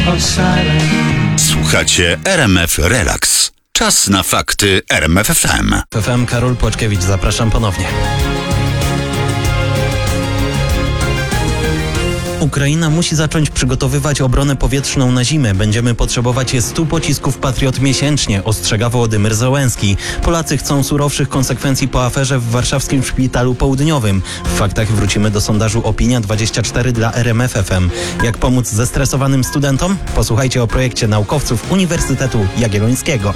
Słuchacie RMF Relax. Czas na fakty RMF FM. FM Karol Płaczkiewicz, zapraszam ponownie. Ukraina musi zacząć przygotowywać obronę powietrzną na zimę. Będziemy potrzebować 100 pocisków Patriot miesięcznie, ostrzega Wołodymyr Zełenski. Polacy chcą surowszych konsekwencji po aferze w warszawskim szpitalu południowym. W faktach wrócimy do sondażu Opinia24 dla RMF FM. Jak pomóc zestresowanym studentom? Posłuchajcie o projekcie naukowców Uniwersytetu Jagiellońskiego.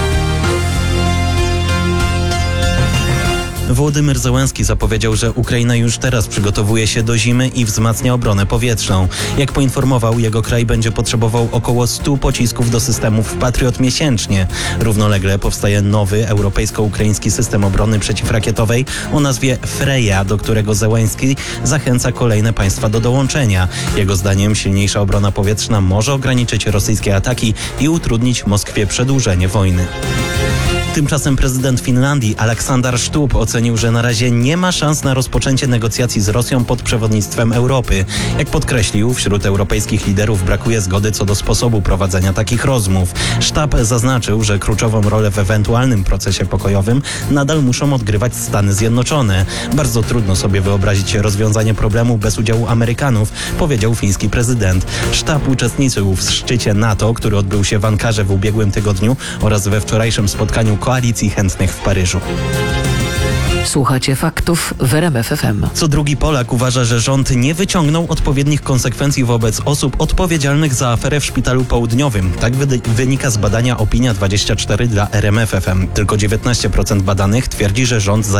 Wołodymyr Zełenski zapowiedział, że Ukraina już teraz przygotowuje się do zimy i wzmacnia obronę powietrzną. Jak poinformował, jego kraj będzie potrzebował około 100 pocisków do systemów Patriot miesięcznie. Równolegle powstaje nowy europejsko-ukraiński system obrony przeciwrakietowej o nazwie Freya, do którego Zełenski zachęca kolejne państwa do dołączenia. Jego zdaniem silniejsza obrona powietrzna może ograniczyć rosyjskie ataki i utrudnić Moskwie przedłużenie wojny. Tymczasem prezydent Finlandii Aleksander Stubb ocenił, że na razie nie ma szans na rozpoczęcie negocjacji z Rosją pod przewodnictwem Europy. Jak podkreślił, wśród europejskich liderów brakuje zgody co do sposobu prowadzenia takich rozmów. Sztab zaznaczył, że kluczową rolę w ewentualnym procesie pokojowym nadal muszą odgrywać Stany Zjednoczone. Bardzo trudno sobie wyobrazić rozwiązanie problemu bez udziału Amerykanów, powiedział fiński prezydent. Sztab uczestniczył w szczycie NATO, który odbył się w Ankarze w ubiegłym tygodniu oraz we wczorajszym spotkaniu Koalicji Chętnych w Paryżu. Słuchacie faktów w RMF FM. Co drugi Polak uważa, że rząd nie wyciągnął odpowiednich konsekwencji wobec osób odpowiedzialnych za aferę w szpitalu południowym. Tak wynika z badania Opinia24 dla RMF FM. Tylko 19% badanych twierdzi, że rząd